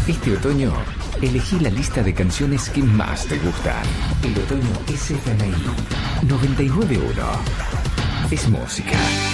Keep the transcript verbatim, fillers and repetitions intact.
Este otoño, elegí la lista de canciones que más te gustan. El otoño S F M I noventa y nueve punto uno. Es música.